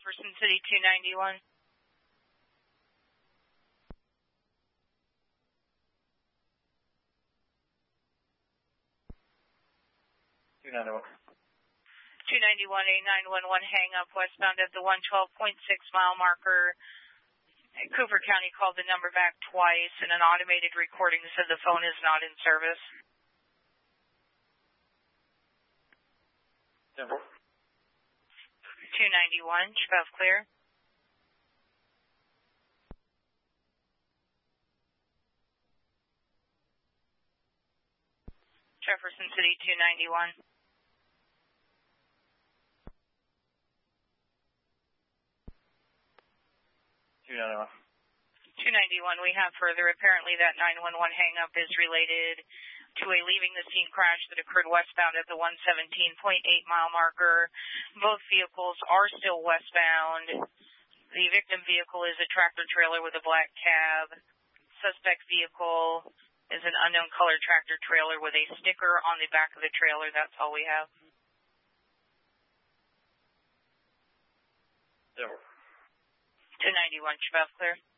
Jefferson City 291. 291. 291, a 911 hang up westbound at the 112.6 mile marker. Cooper County called the number back twice, and an automated recording said the phone is not in service. 10-4. 291, Chev clear. Jefferson City 291. 291. 291, we have further. Apparently that 911 hang-up is related to a leaving the scene crash that occurred westbound at the 117.8 mile marker. Both vehicles are still westbound. The victim vehicle is a tractor trailer with a black cab. Suspect vehicle is an unknown color tractor trailer with a sticker on the back of the trailer. That's all we have. 291, Chev clear.